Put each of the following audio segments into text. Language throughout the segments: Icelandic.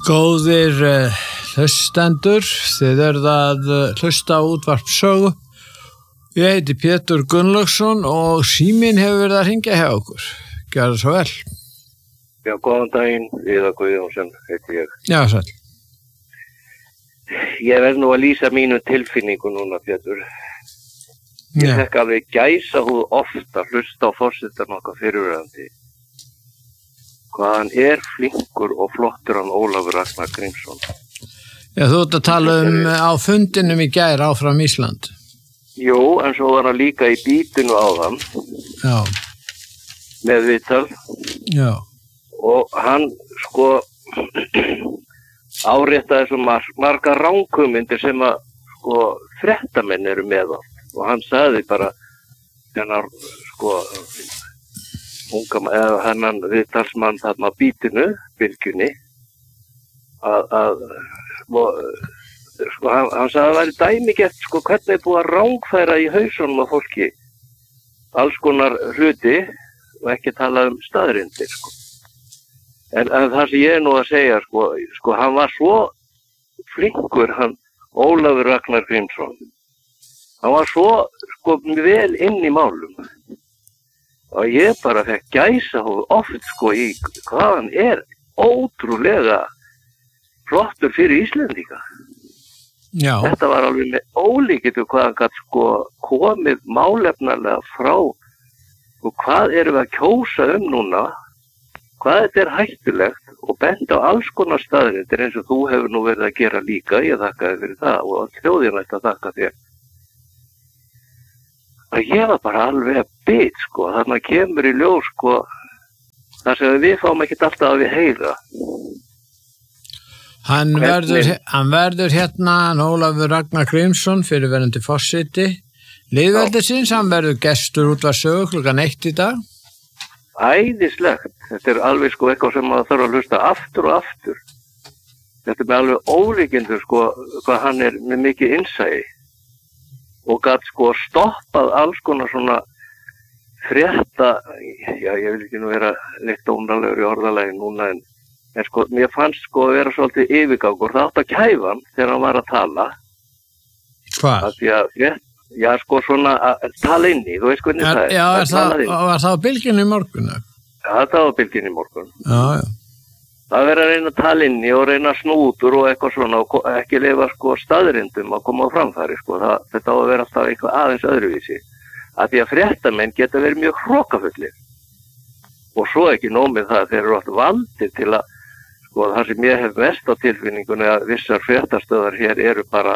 Góðir hlustendur, þið eruð að hlusta á útvarp sögu. Ég heiti Pétur Gunnlaugsson og síminn hefur verið að hringja hjá okkur. Gjörðu svo vel. Já, góðan daginn, Viðar Guðjónsson heiti ég. Já, sæll. Ég verð nú að lýsa mínu tilfinningu núna, Pétur. Ég fekk alveg gæsahúð oft að hlusta á forsetann okkar fyrirverandi. Hvað hann flinkur og flottur hann Ólafur Ragnar Grímsson. Já, þú ert að tala á fundinum í gær áfram Ísland. Jú, en svo var hann líka í bítinu áðan. Já. Með viðtal. Já. Og hann áréttaði svo marga ranghugmyndir sem að fréttamenn eru með oft. Og hann sagði bara hennar hennan viðtalsmann þarna á bítinu, bylgjunni, hann sagði að það væri dæmigert hvernig búið að rangfæra í hausunum á fólki alls konar hluti og ekki tala staðreyndir. En það sem ég nú að segja, hann var svo flinkur, hann Ólafur Ragnar Grímsson. Hann var svo vel inn í málum. Og ég bara fekk gæsahúð oft í hvað hann ótrúlega flottur fyrir Íslendinga. Já. Þetta var alveg með ólíkindum hvað hann gat komið málefnalega frá og hvað erum við að kjósa núna, hvað þetta hættulegt og bent á alls konar staðreyndir eins og þú hefur nú verið að gera líka, ég þakka þér fyrir það og þjóðin ætti að þakka þér. Ég var bara alveg að bit, þarna kemur í ljós, þar sem við fáum ekkert alltaf að við heyra. Hann verður hérna, Ólafur Ragnar Grímsson, fyrirverandi forseti lýðveldisins, hann verður gestur útvarp sögu klukkan 1 í dag. Æðislegt, þetta alveg eitthvað sem maður þarf að hlusta aftur og aftur. Þetta með alveg ólíkindur, hvað hann með mikið innsæi. Og gat stoppað alls konar svona frétta, já ég vil ekki nú vera leitt ónalegur í orðalagi núna en mér fannst að vera svolítið yfirgangur, það átt að kæfa hann þegar hann var að tala. Hvað? Svona að tala inn í, þú veist hvernig það er. Já, var það á bylgjunni í morgun? Já, það var á bylgjunni í morgun. Já. Það verður að reyna að tala inn í og reyna að snútur og eitthvað svona og ekki leyfa staðrindum að koma á framfæri. Þetta á að vera alltaf eitthvað aðeins öðruvísi. Af því að fréttamenn geta verið mjög hrókafullir. Og svo ekki nómið það þeir eru alltaf valdir til að, það sem ég hef mest á tilfinningunni að vissar fréttastöðar hér eru bara,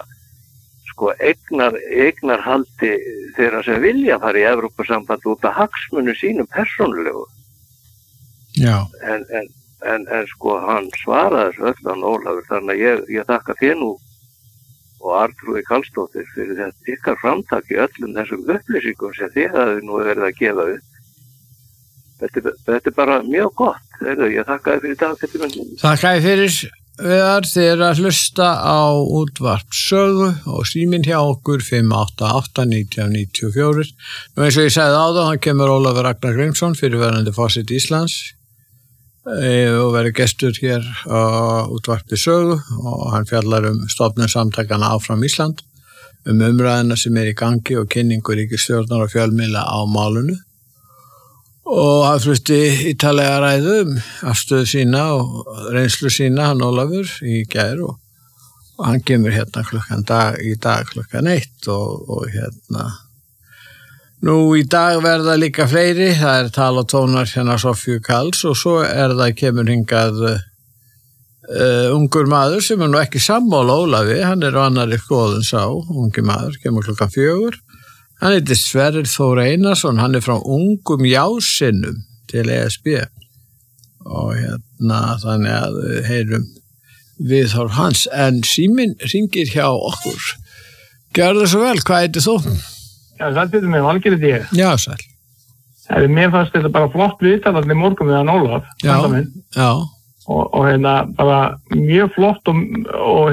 eignarhaldi þeirra sem vilja fara í Evrópusamband út af hagsmunum sínum persónulegu. Já. En hann svaraði þessu öll hann Ólafur, þannig að ég þakka þér nú og Arnþrúði Karlsdóttir fyrir þetta ykkar framtak í öllum þessum upplýsingum sem þið hafið nú verið að gefa upp. Þetta bara mjög gott, ég þakka þér fyrir dag, Pétur minn. Þakka þér fyrir, Viðar, þið eru að hlusta á útvarp sögu og síminn hjá okkur 588-1994. Nú eins og ég sagði áðan, hann kemur Ólafur Ragnar Grímsson, fyrirverandi forseti Íslands. Og verður gestur hér á útvarpi sögu og hann fjallar stofnun samtakana áfram Ísland, umræðina sem í gangi og kynningu ríkisstjórnar og fjölmiðla á málunu. Og hann flutti ítarlega ræðu afstöðu sína og reynslu sína, hann Ólafur, í gær og hann kemur hérna í dag klukkan 1 og hérna. Nú í dag verða líka fleiri, það tal og tónar hérna Sofíu Karls og svo það kemur hingað ungur maður sem nú ekki sammála Ólafi, hann á annarri skoðun sá, ungi maður, kemur klukkan 4. Hann heitir Sverrir Þór Einarsson, hann frá ungum jásinnum til ESB og hérna þannig að heyrum viðhorf hans, en síminn hringir hjá okkur. Gjörðu svo vel, hvað heitir þú? Já, sæl Pétur minn, Valgerður ég. Já, sæl. Mér fannst þetta bara flott viðtalandi morgun við hann Ólaf. Já. Og bara mjög flott og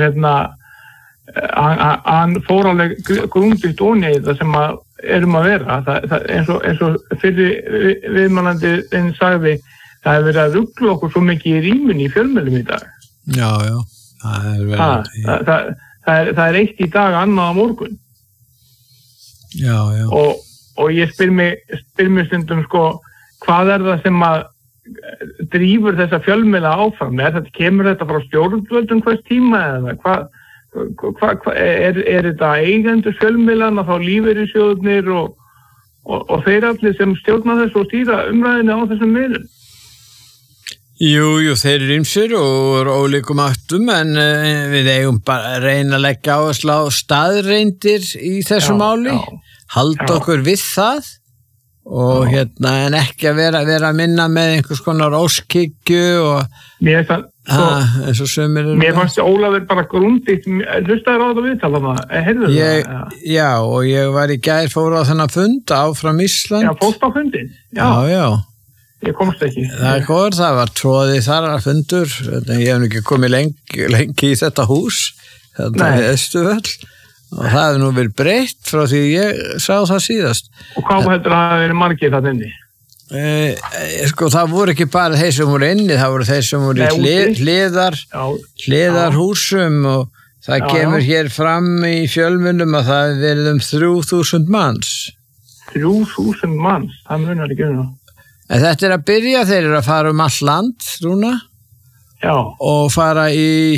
hann fór alveg grundigt ofan í það sem erum að vera. Það, eins og fyrir viðmælandi sagði, það hefur verið að rugla okkur svo mikið í rýminu í fjölmiðlum í dag. Já, það eitt í dag, annað á morgun. Já. Og ég spyr mig stundum sko, hvað það sem að drífur þessa fjölmiðla áfram? Kemur þetta frá stjórnvöldum hvers tíma eða hvað er þetta eigendur fjölmiðlana, þá lífeyrissjóðirnir og þeir allir sem stjórna þessu og stýra umræðinu á þessum miðlum? Jú, þeir eru ýmsir og ólíkum áttum, en við eigum bara að reyna að leggja áherslu á staðreyndir í þessu máli, halda okkur við það og en ekki að vera að minna með einhvers konar óskhyggju og eins og sumir eru. Mér fannst Ólafur bara grundigt, hlustaður á þetta viðtala heyrðu það? Já, og ég var í gær, fór á þennan fund áfram Ísland. Já, fórst á fundin? Já. Ég komst ekki. Það var tróðið þar að fundur, ég hef ekki komið lengi í þetta hús, þetta er Östuvöll, og það hefði nú verið breytt frá því ég sá það síðast. Og hvað heldur að það verið margir það inni? Það voru ekki bara þeir sem voru inni, það voru þeir sem voru í hliðarhúsum og það kemur hér fram í fjölmiðlum að það hefði verið 3000 manns. 3000 manns, það munar ekki það. En þetta að byrja, þeir eru að fara all land, Rúna. Já. Og fara í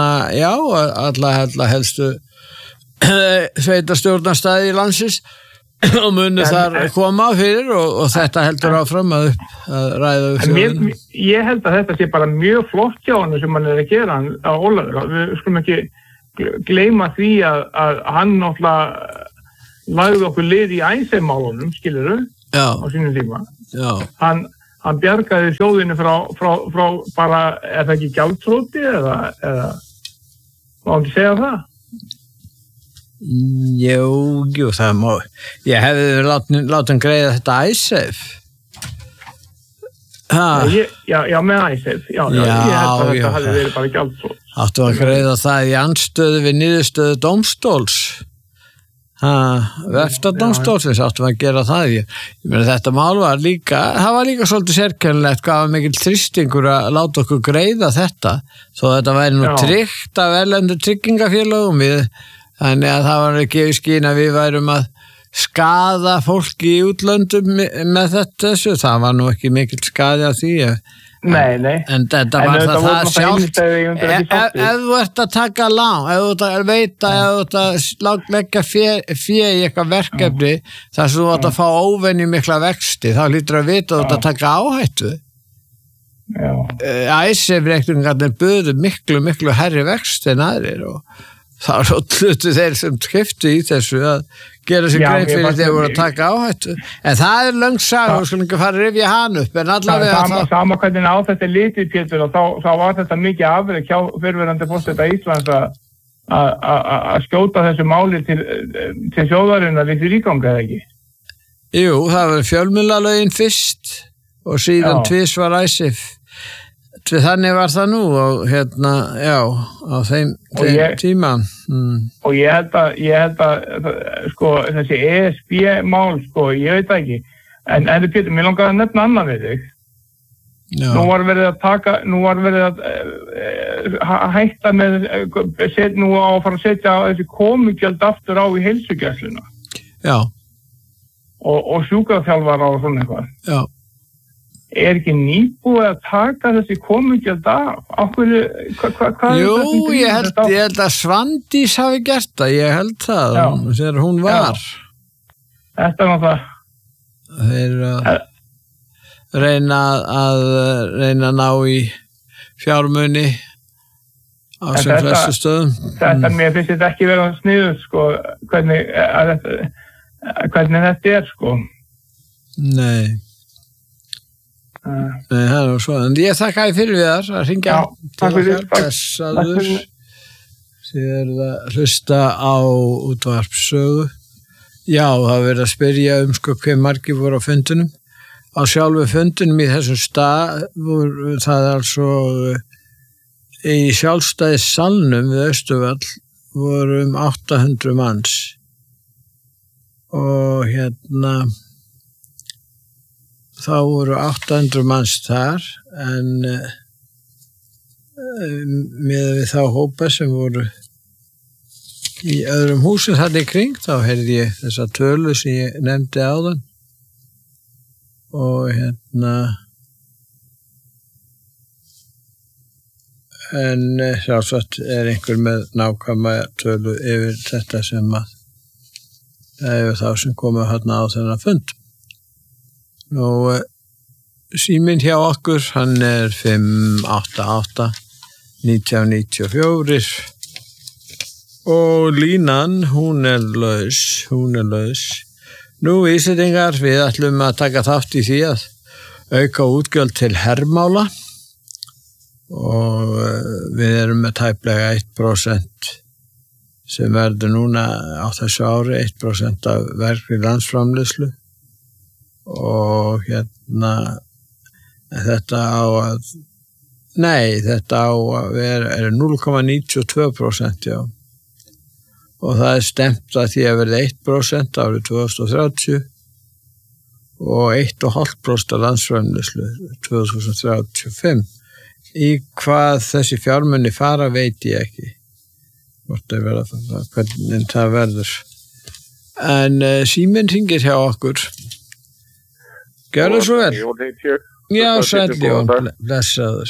alla helstu sveitastjórnarstaði í landsins og muni þar koma fyrir og þetta heldur áfram að ræða upp þjóðinu. Ég held að þetta sé bara mjög flott hjá hann sem hann að gera á Ólafur. Við skulum ekki gleyma því að hann náttúrulega lagði okkur lið í æsefmálunum, skilurðu, á sínum tíma. Já. Hann bjargaði þjóðinu frá bara, er það ekki gjaldþroti eða má hann segja það? Jú, það má. Ég hefði látið hann greiða þetta ISAF. Já, með ISAF. Já, ég held að þetta hefði verið bara gjaldþrot. Áttu að greiða það í andstöðu við niðurstöðu dómstóls. Veftadómstólsins áttum að gera það. Ég meina þetta mál var líka, það var líka svolítið sérkennilegt hvað var mikill þrýstingur að láta okkur greiða þetta, þó þetta væri nú tryggt af erlendu tryggingafélögum þannig að það var ekki í skín að við værum að skaða fólki í útlöndum með þessu, það var nú ekki mikill skaði af því. Nei. En þetta var það sjálft. Ef þú ert að taka lán, ef þú ert að veita, ef þú ert að leggja fé í eitthvað verkefni, þar sem þú ert að fá óvenju mikla vexti, þá hlýtur að vita að þú ert að taka áhættu. ISAF-reikningarnir buðu miklu hærri vexti en aðrir og þá hlutu þeir sem keyptu í þessu að gera sér grein fyrir þegar voru að taka áhættu. En það löng saga, við skulum ekki fara að rifja hann upp, en allavega Sama hvernig á þetta litið, Pétur, og þá var þetta mikið afrek hjá fyrrverandi forseta Íslands að skjóta þessu máli til þjóðarinnar í því ríkanga, eða ekki? Jú, það var fjölmiðlalögin fyrst og síðan tvisvar ISAF. Þannig var það nú og á þeim tíma. Og ég held að sko, þessi ESB-mál, sko, ég veit ekki. En Pétur, mér langaði að nefna annað við þig. Já. Nú var verið að hætta með, nú á að fara að setja þessi komugjöld aftur á í heilsugæsluna. Já. Og sjúkraþjálfara og svona eitthvað. Já. Er ekki nýbúið að taka þessi komugjöld af? Hvað Jú, ég held að Svandís hafi gert það, ég held það, þegar hún var. Þetta var það. Þeir reyna að ná í fjármuni á sem flestu stöðum. Þetta, mér finnst þetta ekki vera sniðugt, sko, hvernig þetta er, sko. Nei, það er nú svo, en ég þakka fyrir við þar að ringja til okkar, blessaður. Þið eruð að hlusta á útvarpssögu. Já, það verið að spyrja hve margir voru á fundunum. Á sjálfu fundunum í þessum stað það er altså í sjálfstæðissalnum við Östuvöll voru 800 manns og þá voru 800 manns þar en með við þá hópa sem voru í öðrum húsum þarna í kring, þá heyrði ég þessa tölu sem ég nefndi áðan og en sjálfsagt einhver með nákvæma tölu yfir þetta sem yfir þá sem komu þarna á þennan fund. Nú, síminn hjá okkur, hann 588-1994 og línan, hún laus. Nú, Íslendingar, við ætlum að taka þátt í því að auka útgjöld til hermála og við erum með tæplega 1% sem verður núna á þessu ári 1% af vergri landsframleiðslu og þetta á að vera 0,92%, já. Og það stemt að því að verði 1% árið 2030 og 1,5% af landsframleiðslu 2035. Í hvað þessi fjármunni fara veit ég ekki. Hvernig það verður. En síminn hringir hjá okkur. Gjörðu svo vel. Já, sæll Jón, blessaður.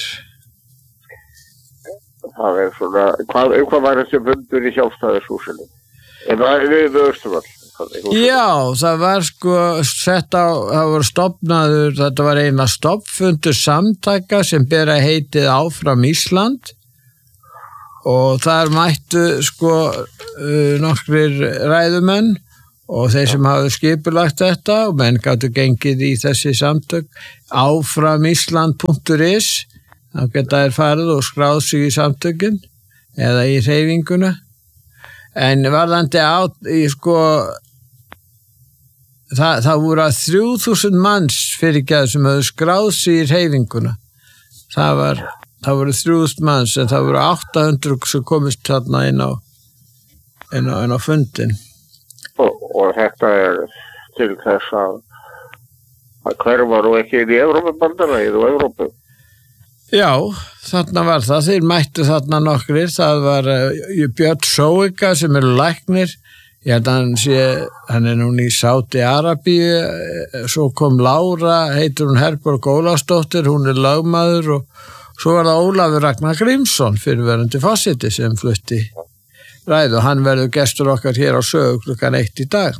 Það svona, hvað var þessi fundur í Sjálfstæðishúsinu? Eða við Austurvöll? Já, það var það var stofnaður, þetta var eina stofnfundur samtaka sem bera heitið Áfram Ísland og þar mættu nokkrir ræðumenn og þeir sem hafðu skipulagt þetta og menn gátu gengið í þessi samtök áframisland.is. Þá geta þær farið og skráð sig í samtökin eða í hreyfinguna. En varðandi það voru 3000 manns fyrirgefð sem höfðu skráð sig í hreyfinguna. Það voru 3000 manns en það voru 800 sem komist þarna inn á fundin. Og þetta til þess að hverfa nú ekki inn í Evrópubandalagið og Evrópu. Já, þarna var það, þeir mættu þarna nokkrir, það var Björn Sóika sem læknir, ég held að hann núna í Sádi-Arabíu, svo kom Lára, heitir hún Herborg Ólafsdóttir, hún lögmaður og svo var það Ólafur Ragnar Grímsson, fyrrverandi forseti sem flutti ræðu og hann verður gestur okkar hér á Sögu klukkan 1 í dag.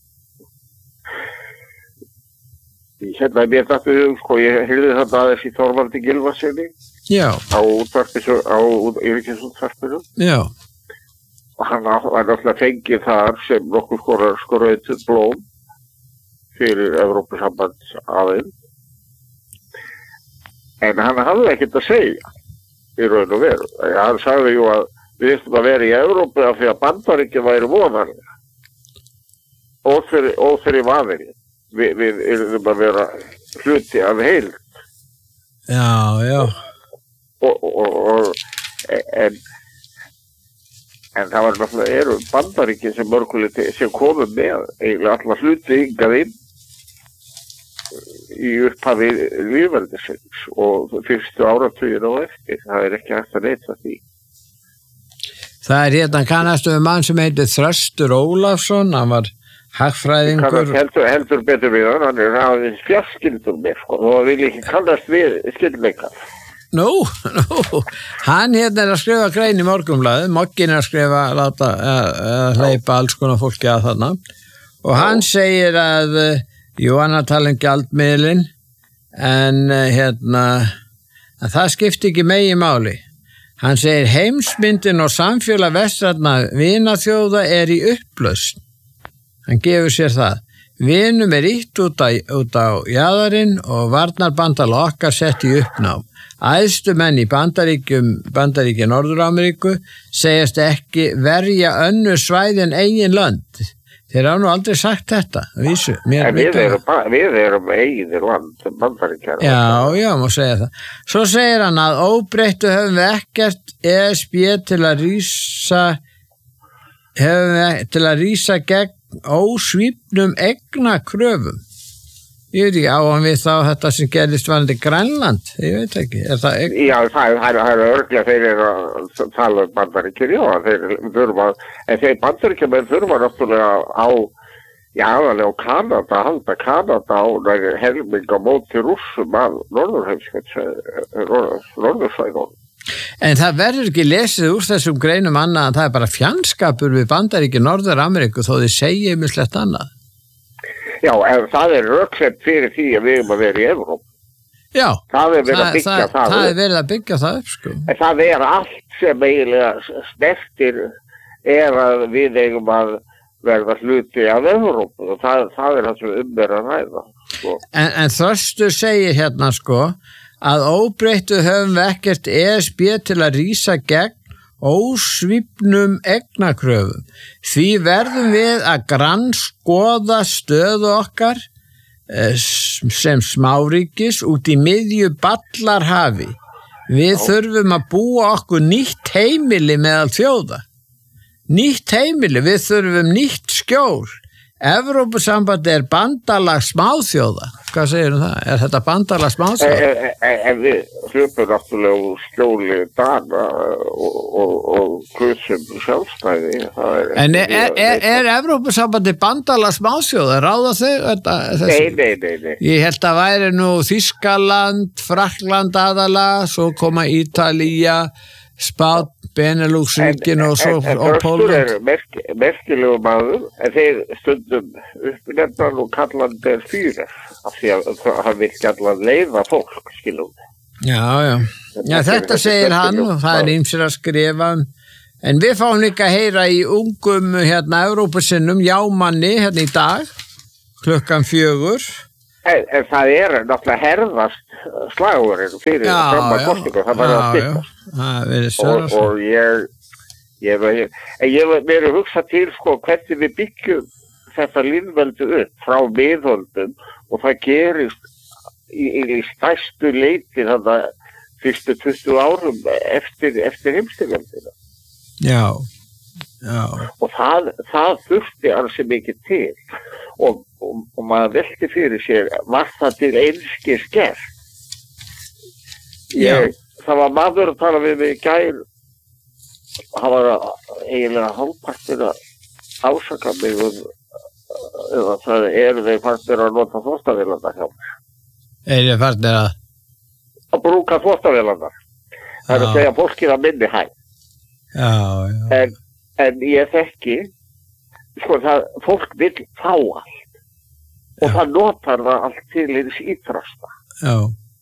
Mér dættu ég heyrði þetta aðeins í Þorvaldi Gylfasyni á Ríkisútvarpinu. Já. Og hann var náttúrulega fengið þar sem nokkur skoraði blóm fyrir Evrópusambands aðeins. En hann hafði ekkert að segja í raun og veru. Hann sagði jú að við ættum að vera í Evrópu af því að Bandaríkjunum væri voðalega og fyrir vaðinni. Við erum að vera hluti af heild. Já. En það var náttúrulega Bandaríkin sem mörguleiti sem komum með eiginlega alla hluti hingað inn í upphafi lýðveldisins og fyrstu áratugin og eftir. Það ekki hægt að neita því. Það hérna kannastu við mann sem heitir Þröstur Ólafsson, hann var hagfræðingur. Heldur betur við hann aðeins fjarskyldur mér, og það vil ekki kannast við skyldleikar. Nú, hann hérna að skrifa grein í Morgunblaðið, Moggin að skrifa, hleypa alls konar fólki að þarna, og hann segir að, hann tala gjaldmiðlinn, en að það skipti ekki megi máli. Hann segir heimsmyndin og samfélag vestrænna vinaþjóða í upplausn. Hann gefur sér það. Vinum ýtt út á jaðarinn og varnarbandal okkar sett í uppnám. Æðstu menn í Bandaríki Norður-Ameríku segjast ekki verja önnur svæði en eigin lönd. Þeir hafa nú aldrei sagt þetta. Við erum eigin land, Bandaríkjar. Já, má segja það. Svo segir hann að óbreyttu höfum við ekkert ESB til að rísa gegn ósvífnum eignakröfum. Ég veit ekki á hann við þá þetta sem gerðist varandi Grænland, ég veit ekki. Já, það er örglega þeir eru að tala Bandaríkin, já, en þeir Bandaríkjamenn þurfa náttúrulega á, já, aðalega á Kanada, halda Kanada á helming á móti Rússum að Norðursvæðunum. En það verður ekki lesið úr þessum greinum annað en það bara fjandskapur við Bandaríkin Norður-Ameríku þó þið segja ýmislegt annað. Já, en það er röksemd fyrir því að við erum að vera í Evrópu. Já, það er verið að byggja það. Það er verið að byggja það upp, sko. En það er allt sem eiginlega snertir að við eigum að verða hluti af Evrópu og það er það sem er að ræða. Sko. En Þröstur segir hérna, sko, að óbreyttu höfum við ekkert ESB til að rísa gegn ósvífnum eignakröfum. Því verðum við að grannskoða stöðu okkar sem smáríkis út í miðju ballarhafi. Við þurfum að búa okkur nýtt heimili meðal þjóða. Nýtt heimili, við þurfum nýtt skjól. Evrópusambandi er bandalag smáþjóða. Hvað segir það? Er þetta bandalag smáþjóða? En við hlupum náttúrulega úr skjóli Dana og kusum sjálfstæði. En er Evrópusambandi bandalag smáþjóða? Ráða þau? Nei. Ég held að væri nú Þýskaland, Frakkland aðalega, svo koma Ítalía, Spánn, Benelux-ríkin og Pólland. En merkilegu maður, en þeir stundum uppnefnan og kallan þeir fyrir, af því að hann vil kallan leiða fólk, skilum. Já, þetta segir hann og það er ýmsir að skrifa. En við fáum líka að heyra í ungum Evrópusinnum, jámanni í dag, 4:00. En það er náttúrulega herðast slagurinn fyrir fram að kostingu, það var að styrkast. Og ég verið hugsa til sko hvernig við byggjum þetta lýðveldi upp frá miðöldum og það gerist í stærstu leyti þarna fyrstu 20 árum eftir heimsstyrjöldina. Já. Og það þurfti ansi mikið til og maður velti fyrir sér var það til einskis gert. Það var maður að tala við mig í gær, hann var eiginlega hálfpartur að ásaka mig eða það þeir farnir að nota þvottavélarnar hjá mér. Þeir farnir að? Að brúka þvottavélarnar. Það er að segja fólkið að minni hæg. Já. En ég þekki, sko fólk vill fá allt og það notar það allt til hins ítrasta. Já.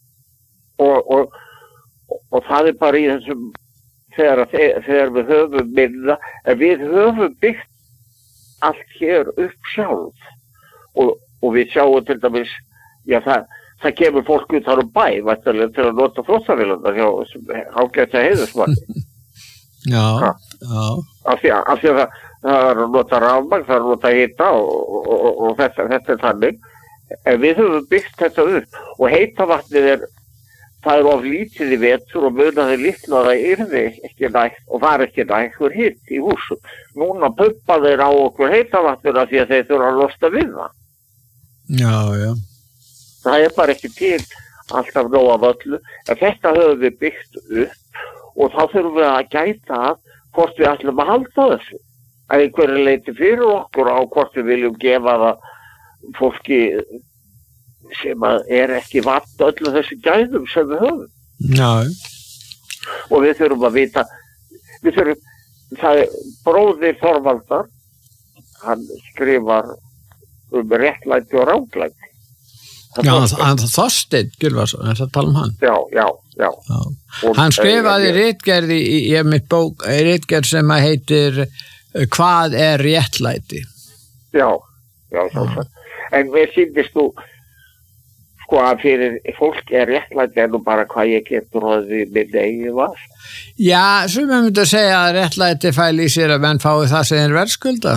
Og það er bara í þessum, þegar við höfum minna, en við höfum byggt allt hér upp sjálf og við sjáum til dæmis, já það kemur fólk út þar bæ, væntanlega til að nota þvottavélarnar hjá ágæta heiðursmanni. Já. Af því að það er að nota rafmagn, það er að nota hita og þetta er þannig. En við höfum byggt þetta upp og heita vatnið það of lítið í vetur og munaði litla það yrði ekki nægt og var ekki nægur hitt í húsum. Núna pumpa þeir á okkur heita vatnina því að þeir þurfa að losna við það. Já. Það er bara ekki til alltaf nóg af öllu, en þetta höfum við byggt upp og þá þurfum við að gæta hvort við ætlum að halda þessu. Að einhverju leiti fyrir okkur á hvort við viljum gefa það fólki sem er ekki vant öllu þessi gæðum sem við höfum. Já. Og við þurfum að vita, það er bróðir Þorvaldar, hann skrifar réttlæti og ránglæti. Já, Þorsteinn Gylfason, er það að tala hann? Já. Hann skrifaði ritgerð í mitt bók, ritgerð sem heitir Hvað er réttlæti? Já. En mér sýndist þú sko að fyrir fólk er réttlæti en nú bara hvað ég getur orðið minn eigin var. Já, sem ég myndi að segja að réttlæti fæli í sér að menn fái það sem er verðskulda.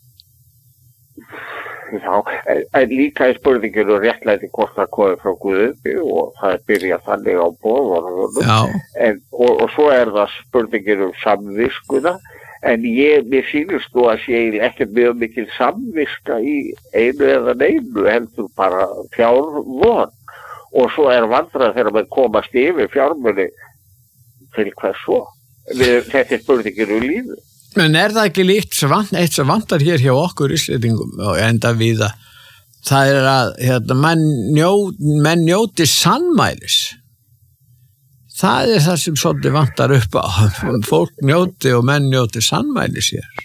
Já, en líka er spurningin réttlæti hvort það komið frá Guði og það er byrjað þannig á boðorðunum. Og svo er það spurningin samviskuna, En mér sýnist nú að sé ekkert mjög mikil samviska í einu eða neinu, heldur bara fjárvon. Og svo vandræð þegar maður komast yfir fjármuni til hvers svo. Þetta spurningin lífið. En það ekki líkt eitt sem vantar hér hjá okkur Íslendingum og enda víða? Það að menn njóti sannmælis. Það það sem svolítið vantar upp á. Fólk njóti og menn njóti sannmælis hér.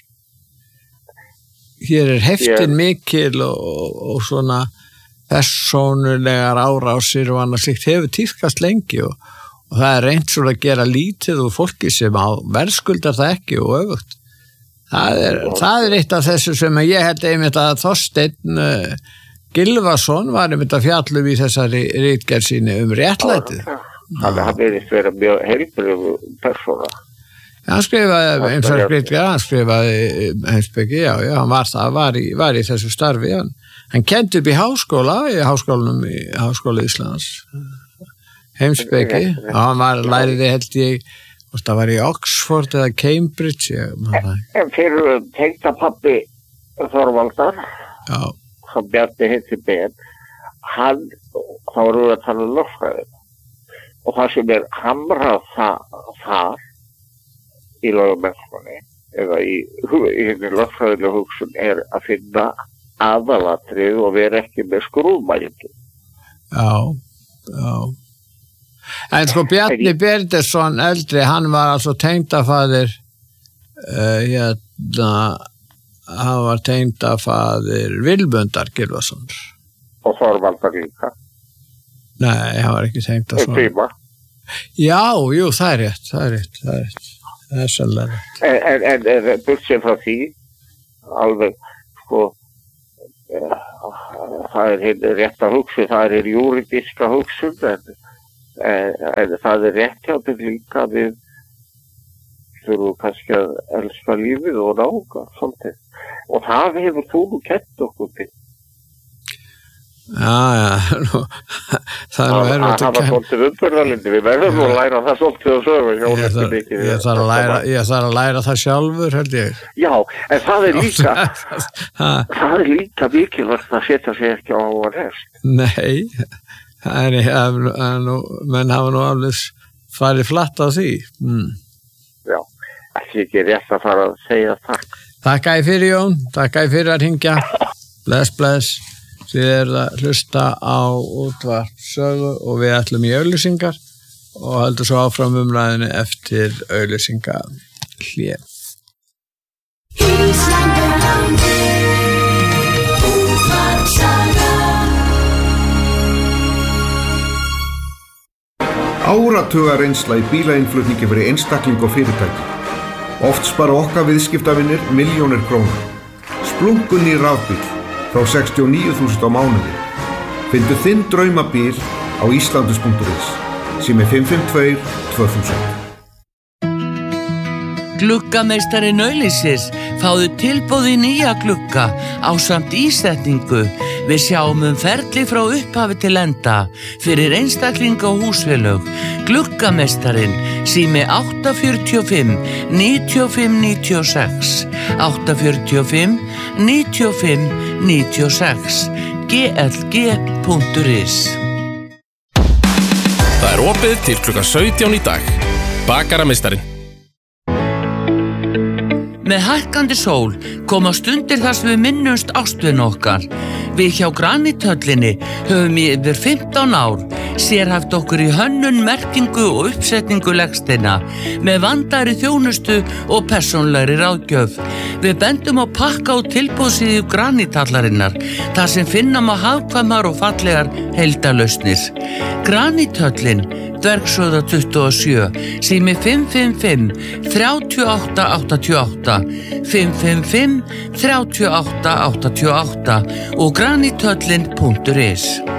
Hér heftin mikil og svona persónulegar árásir og annað slíkt hefur tíðkast lengi og það reynt svona að gera lítið úr fólki sem verðskuldar það ekki og öfugt. Það eitt af þessu sem ég held einmitt að Þorsteinn Gylfason var einmitt að fjalla í þessari ritgerð síni réttlætið. Hann verðist vera mjög heilbrigð persóna. Hann skrifaði heimspeki, já, hann var í þessu starfi. Hann kenndi upp í háskólanum í Háskóla Íslands. Heimspeki, og hann læriði held ég, það var í Oxford eða Cambridge. En fyrir tengdapabbi Þorvaldar, sem Bjarni heiti Ben, þá voru við að tala um lögfræði. Og það sem hamrað þar í lögmennskunni eða í lögfræðilega hugsun að finna aðalatrið og vera ekki með skrúðmælingu. Já. En sko Bjarni Benediktsson eldri, hann var altså tengdafaðir hann var tengdafaðir Vilmundar Gylfasons. Og Þorvaldar líka. Nei, hann var ekki tengt að svona. Prima. Já, jú, það er rétt. Það er sannlega rétt. En burtséð frá því, alveg, sko, það rétt að hugsun, það júridíska hugsun, en það rétt hjá til líka við þurfum kannski að elska lífið og nága, svolítið. Og það hefur þú nú kennt okkur til. Já, það erfitt að hafa svolítið umburðarlyndi, við verðum að læra það svolítið að sögu. Ég þarf að læra það sjálfur, held ég. Já, en það er líka mikilvægt að setja sig ekki á hest. Nei, menn hafa nú alveg farið flatt á því. Já, ekki rétt að fara að segja takk. Takk fyrir Jón, takk fyrir að hringja. Bless. Þið að hlusta á útvarp sögu og við ætlum í auglýsingar og höldum svo áfram umræðinu eftir auglýsingahlé. Áratuga reynsla í bílainnflutningi fyrir einstakling og fyrirtæki. Oft spara okkar viðskiptavinir milljónir króna. Splungun í rafbíl frá 69.000 á mánuði. Findu þinn draumabíl á islandus.is sími 552 2000. Gluggameistarinn Auglýsis, fáðu tilboð í nýja glugga ásamt ísetningu. Við sjáum ferli frá upphafi til enda fyrir einstaklinga og húsfélög. Gluggameistarinn, sími 845 95 96 845 95 96 glg.is. Það opið til klukkan 17 í dag. Bakarameistarinn. Með hækkandi sól koma stundir þar sem við minnumst ástvin okkar. Við hjá Granithöllinni höfum í yfir 15 ár sérhæft okkur í hönnun, merkingu og uppsetningu legsteina með vandaðri þjónustu og persónlegri ráðgjöf. Við bendum á pakka og tilboðssíðu Granithallarinnar þar sem finna má hagkvæmar og fallegar heildarlausnir. Granithöllin, Dvergshöfða 27, sími 555 3888 555 3888 og granithöllin.is.